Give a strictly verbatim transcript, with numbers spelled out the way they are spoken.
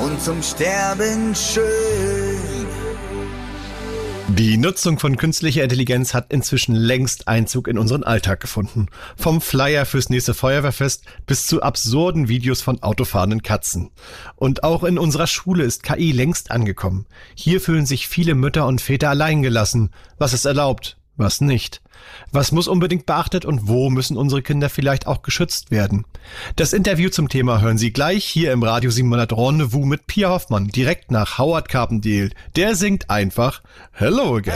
und zum Sterben schön. Die Nutzung von künstlicher Intelligenz hat inzwischen längst Einzug in unseren Alltag gefunden. Vom Flyer fürs nächste Feuerwehrfest bis zu absurden Videos von autofahrenden Katzen. Und auch in unserer Schule ist K I längst angekommen. Hier fühlen sich viele Mütter und Väter alleingelassen. Was ist erlaubt, was nicht? Was muss unbedingt beachtet und wo müssen unsere Kinder vielleicht auch geschützt werden? Das Interview zum Thema hören Sie gleich hier im Radio siebenhundert Rendezvous mit Pia Hoffmann, direkt nach Howard Carpendale. Der singt einfach Hello Again.